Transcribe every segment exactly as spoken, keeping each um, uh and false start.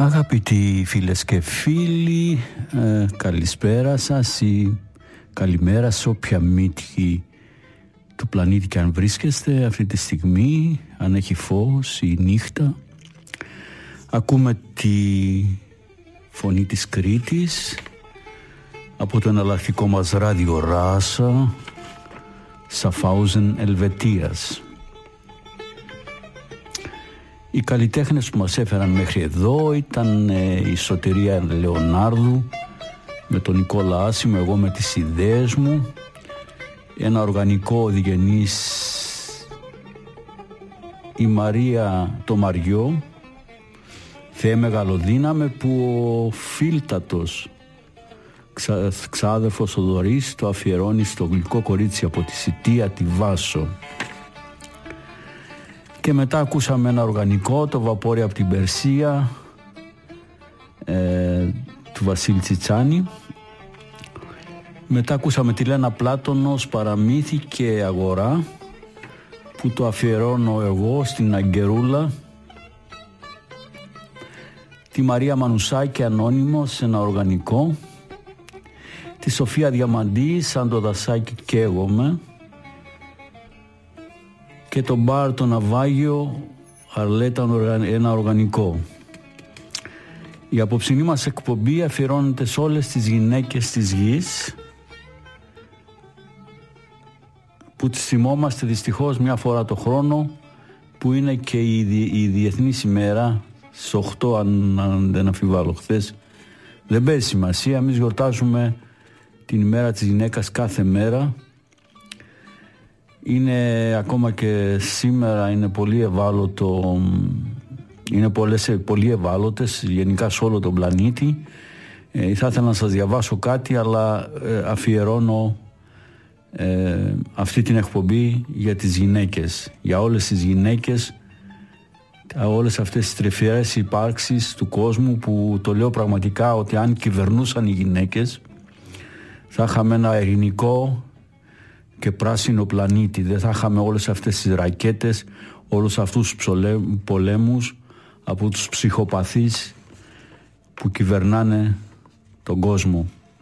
Αγαπητοί φίλες και φίλοι, ε, καλησπέρα σας ή καλημέρα σε όποια μύτη του πλανήτη και αν βρίσκεστε αυτή τη στιγμή, αν έχει φως ή νύχτα. Ακούμε τη φωνή της Κρήτης από το εναλλακτικό μας ράδιο Ράσα, Σαφάουζεν Ελβετίας. Οι καλλιτέχνες που μας έφεραν μέχρι εδώ ήταν ε, η Σωτηρία Λεωνάρδου με τον Νικόλα Άσημο, εγώ με τις ιδέες μου, ένα οργανικό διγενής η Μαρία το Μαριό, Θεέ Μεγαλοδύναμε, που ο φίλτατος ξα, ξάδερφος ο Δωρής το αφιερώνει στο γλυκό κορίτσι από τη Σιτία τη Βάσο. Και μετά ακούσαμε ένα οργανικό, το Βαπόρι από την Περσία, ε, του Βασίλη Τσιτσάνη. Μετά ακούσαμε τη Λένα Πλάτωνος, Παραμύθι και Αγορά, που το αφιερώνω εγώ στην Αγκερούλα. Τη Μαρία Μανουσάκη, Ανώνυμος, ένα οργανικό. Τη Σοφία Διαμαντή, Σαν το δασάκι καίγομαι. Και τον Μπάρ το Ναυάγιο, Αρλέτα, ένα οργανικό. Η απόψινή μας εκπομπή αφιερώνεται σε όλες τις γυναίκες της γης, που τις θυμόμαστε δυστυχώς μια φορά το χρόνο, που είναι και η, η Διεθνής ημέρα στις οκτώ, αν, αν δεν αμφιβάλλω. Χθες δεν παίζει σημασία, εμείς γιορτάζουμε την ημέρα της γυναίκας κάθε μέρα. Είναι ακόμα και σήμερα είναι πολύ ευάλωτο, είναι πολλές, πολύ ευάλωτες γενικά σε όλο τον πλανήτη. Ε, θα ήθελα να σας διαβάσω κάτι, αλλά ε, αφιερώνω ε, αυτή την εκπομπή για τις γυναίκες, για όλες τις γυναίκες, όλες αυτές τις τρυφερές υπάρξεις του κόσμου, που το λέω πραγματικά ότι αν κυβερνούσαν οι γυναίκες θα είχαμε ένα ειρηνικό και πράσινο πλανήτη. Δεν θα είχαμε όλες αυτές τις ρακέτες, όλους αυτούς τους πολέμους από τους ψυχοπαθείς που κυβερνάνε τον κόσμο.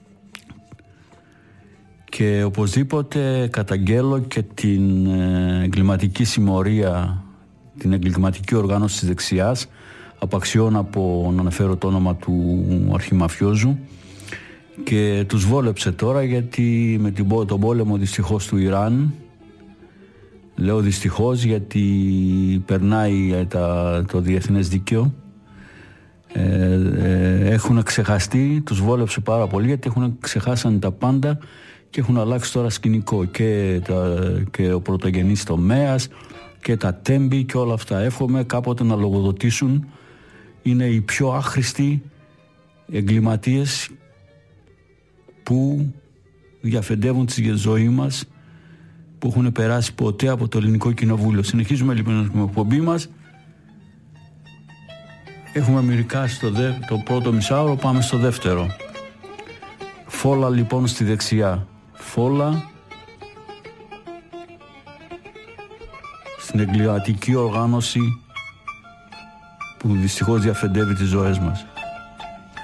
Και οπωσδήποτε καταγγέλλω και την εγκληματική συμμορία, την εγκληματική οργάνωση της δεξιάς, απαξιών από να αναφέρω το όνομα του αρχιμαφιόζου, και τους βόλεψε τώρα, γιατί με την, τον πόλεμο δυστυχώς του Ιράν, λέω δυστυχώς γιατί περνάει τα, το διεθνές δίκαιο, ε, ε, έχουν ξεχαστεί, τους βόλεψε πάρα πολύ, γιατί έχουν ξεχάσανε τα πάντα και έχουν αλλάξει τώρα σκηνικό, και, τα, και ο πρωτογενής τομέας και τα τέμπη και όλα αυτά. Εύχομαι κάποτε να λογοδοτήσουν. Είναι οι πιο άχρηστοι εγκληματίες που διαφεντεύουν τη ζωή μας, που έχουν περάσει ποτέ από το Ελληνικό Κοινοβούλιο. Συνεχίζουμε λοιπόν την εκπομπή μας. Έχουμε μερικάσει το, δε, το πρώτο μισάωρο, πάμε στο δεύτερο. Φόλα λοιπόν στη δεξιά. Φόλα στην εγκληματική οργάνωση που δυστυχώς διαφεντεύει τις ζωές μας.